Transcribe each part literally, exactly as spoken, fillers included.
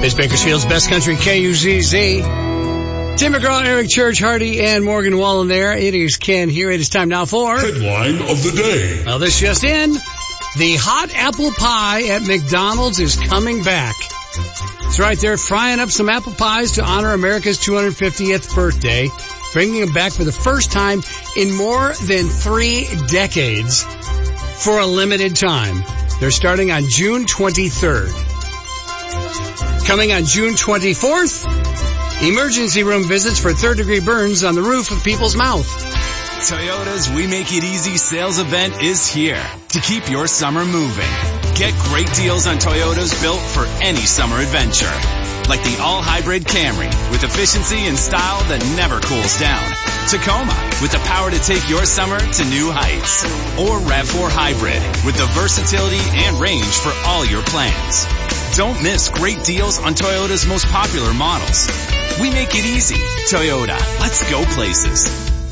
It's Bakersfield's Best Country, K U Z Z. Tim McGraw, Eric Church, Hardy, and Morgan Wallen there. It is Ken here. It is time now for... Headline of the day. Well, this just in. The hot apple pie at McDonald's is coming back. That's right. They're frying up some apple pies to honor America's two hundred fiftieth birthday, bringing them back for the first time in more than three decades for a limited time. They're starting on June twenty-third. Coming on June twenty-fourth, emergency room visits for third-degree burns on the roof of people's mouth. Toyota's We Make It Easy sales event is here to keep your summer moving. Get great deals on Toyotas built for any summer adventure. Like the all-hybrid Camry with efficiency and style that never cools down. Tacoma with the power to take your summer to new heights. Or RAV four Hybrid with the versatility and range for all your plans. Don't miss great deals on Toyota's most popular models. We make it easy. Toyota. Let's go places.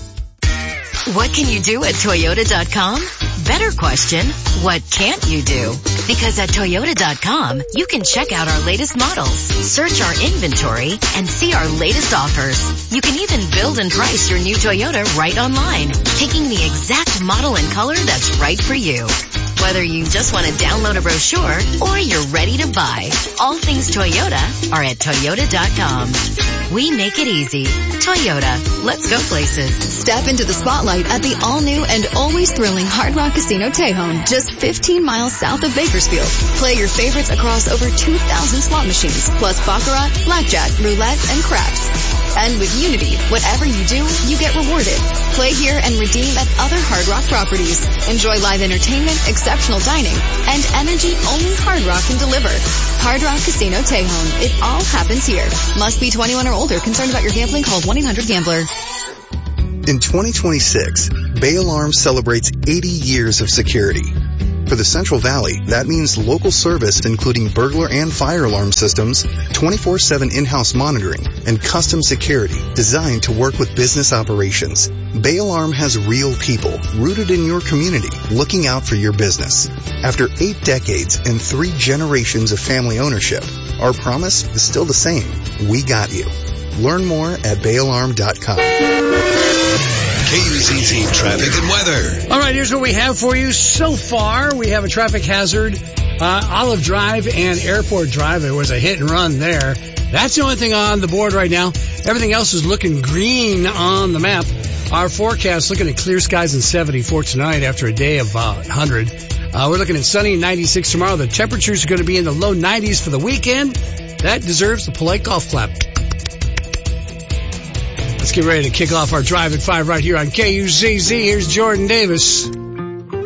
What can you do at Toyota dot com? Better question, what can't you do? Because at Toyota dot com, you can check out our latest models, search our inventory, and see our latest offers. You can even build and price your new Toyota right online, picking the exact model and color that's right for you. Whether you just want to download a brochure or you're ready to buy, all things Toyota are at Toyota dot com. We make it easy. Toyota. Let's go places. Step into the spotlight at the all-new and always thrilling Hard Rock Casino Tejon, just fifteen miles south of Bakersfield. Play your favorites across over two thousand slot machines, plus baccarat, blackjack, roulette, and craps. And with Unity, whatever you do, you get rewarded. Play here and redeem at other Hard Rock properties. Enjoy live entertainment, exceptional dining, and energy only Hard Rock can deliver. Hard Rock Casino Tejon. It all happens here. Must be twenty-one or older. Concerned about your gambling? Call one eight hundred gambler. In twenty twenty-six, Bay Alarm celebrates eighty years of security. For the Central Valley, that means local service including burglar and fire alarm systems, twenty-four seven in-house monitoring, and custom security designed to work with business operations. Bay Alarm has real people rooted in your community looking out for your business. After eight decades and three generations of family ownership, our promise is still the same. We got you. Learn more at bay alarm dot com. K U Z Z traffic and weather. All right, here's what we have for you so far. We have a traffic hazard, uh, Olive Drive and Airport Drive. There was a hit and run there. That's the only thing on the board right now. Everything else is looking green on the map. Our forecast looking at clear skies and seventy for tonight after a day of uh, one hundred. Uh, we're looking at sunny and ninety-six tomorrow. The temperatures are going to be in the low nineties for the weekend. That deserves the polite golf clap. Let's get ready to kick off our Drive at five right here on K U Z Z. Here's Jordan Davis.